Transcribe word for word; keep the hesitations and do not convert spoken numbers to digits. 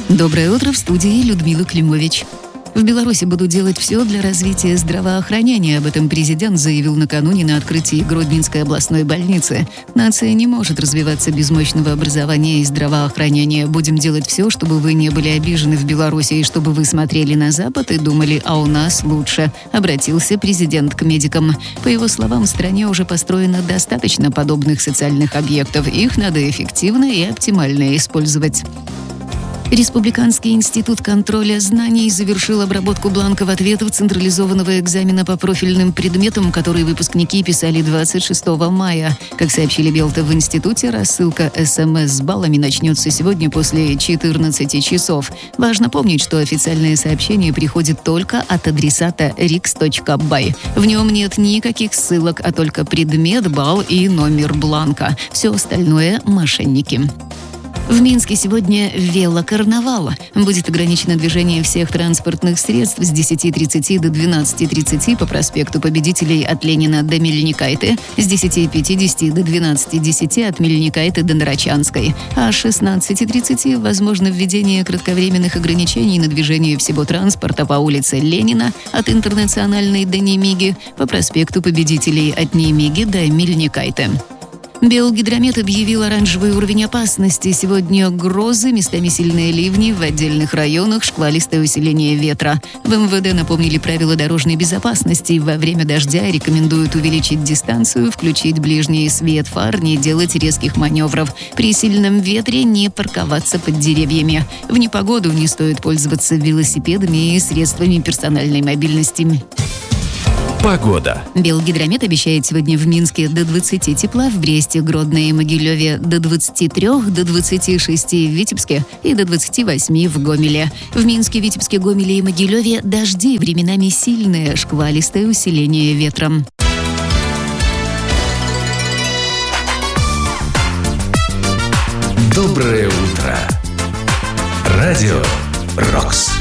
Доброе утро, в студии Людмила Климович. В Беларуси будут делать все для развития здравоохранения. Об этом президент заявил накануне на открытии Гродненской областной больницы. Нация не может развиваться без мощного образования и здравоохранения. Будем делать все, чтобы вы не были обижены в Беларуси и чтобы вы смотрели на Запад и думали, а у нас лучше, обратился президент к медикам. По его словам, в стране уже построено достаточно подобных социальных объектов. Их надо эффективно и оптимально использовать. Республиканский институт контроля знаний завершил обработку бланков ответов централизованного экзамена по профильным предметам, которые выпускники писали двадцать шестого мая. Как сообщили Белта в институте, рассылка эс эм эс с баллами начнется сегодня после четырнадцати часов. Важно помнить, что официальное сообщение приходит только от адресата рикс точка бай. В нем нет никаких ссылок, а только предмет, балл и номер бланка. Все остальное – мошенники. В Минске сегодня велокарнавал. Будет ограничено движение всех транспортных средств с десяти тридцати до двенадцати тридцати по проспекту Победителей от Ленина до Мельникайте, с десяти пятидесяти до двенадцати десяти от Мельникайте до Нарочанской, а с шестнадцати тридцати возможно введение кратковременных ограничений на движение всего транспорта по улице Ленина от Интернациональной до Немиги, по проспекту Победителей от Немиги до Мельникайте. Белгидромет объявил оранжевый уровень опасности. Сегодня грозы, местами сильные ливни, в отдельных районах шквалистое усиление ветра. В эм вэ дэ напомнили правила дорожной безопасности. Во время дождя рекомендуют увеличить дистанцию, включить ближний свет фар, не делать резких маневров. При сильном ветре не парковаться под деревьями. В непогоду не стоит пользоваться велосипедами и средствами персональной мобильности. Погода. Белгидромет обещает сегодня в Минске до двадцати тепла, в Бресте, Гродно и Могилеве до двадцати трёх, до двадцати шести в Витебске и до двадцати восьми в Гомеле. В Минске, Витебске, Гомеле и Могилеве дожди, временами сильные, шквалистое усиление ветром. Доброе утро. Радио «Рокс».